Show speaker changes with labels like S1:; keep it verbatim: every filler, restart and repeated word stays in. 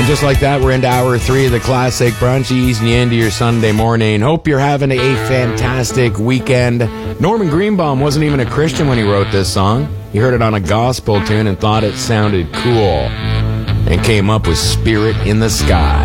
S1: And just like that, we're into hour three of the Classic Brunch, easing you into your Sunday morning. Hope you're having a fantastic weekend. Norman Greenbaum wasn't even a Christian when he wrote this song. He heard it on a gospel tune and thought it sounded cool, and came up with Spirit in the Sky.